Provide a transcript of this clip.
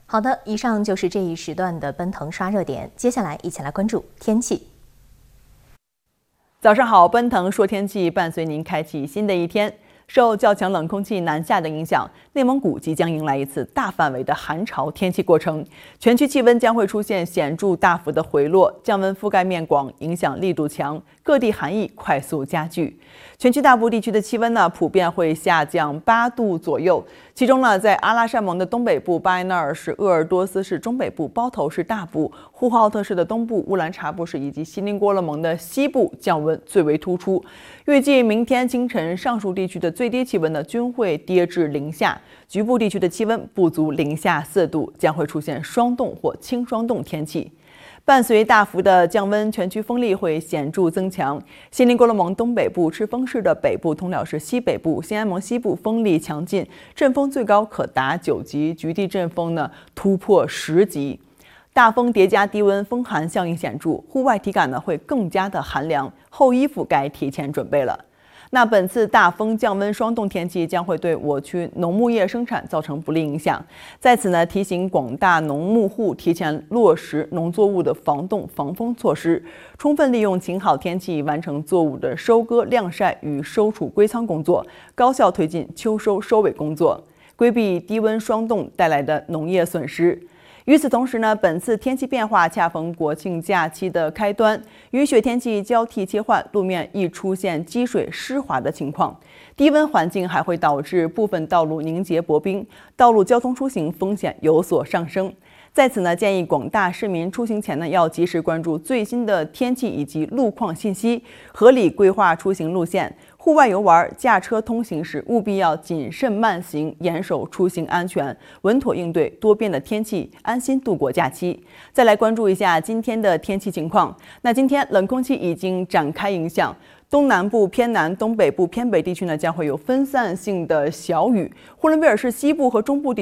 好的，以上就是这一时段的奔腾刷热点，接下来一起来关注天气。 早上好，奔腾说天气伴随您开启新的一天。受较强冷空气南下的影响，内蒙古即将迎来一次大范围的寒潮天气过程，全区气温将会出现显著大幅的回落，降温覆盖面广，影响力度强，各地寒意快速加剧。全区大部地区的气温普遍会下降8度左右，其中在阿拉善盟的东北部、巴彦淖尔市、鄂尔多斯市中北部、包头市大部、呼和浩特市的东部、乌兰察布市以及锡林郭勒盟的西部降温最为突出。预计明天清晨上述地区的最低气温均会跌至零下，局部地区的气温不足零下4度，将会出现霜冻或轻霜冻天气。伴随大幅的降温，全区风力会显著增强。锡林郭勒盟东北部、赤峰市的北部、通辽市西北部、兴安盟西部风力强劲，阵风最高可达9级，局地阵风突破10级。大风叠加低温，风寒效应显著，户外体感会更加的寒凉，厚衣服该提前准备了。本次大风降温霜冻天气将会对我区农牧业生产造成不利影响，在此提醒广大农牧户提前落实农作物的防冻防风措施，充分利用晴好天气完成作物的收割、晾晒与收储归仓工作，高效推进秋收收尾工作，规避低温霜冻带来的农业损失。与此同时本次天气变化恰逢国庆假期的开端，雨雪天气交替切换，路面易出现积水湿滑的情况。低温环境还会导致部分道路凝结薄冰，道路交通出行风险有所上升。在此建议广大市民出行前要及时关注最新的天气以及路况信息，合理规划出行路线。户外游玩、驾车通行时务必要谨慎慢行，严守出行安全，稳妥应对多变的天气，安心度过假期。再来关注一下今天的天气情况。今天冷空气已经展开影响，东南部偏南、东北部偏北地区将会有分散性的小雨，呼伦贝尔市西部和中部地区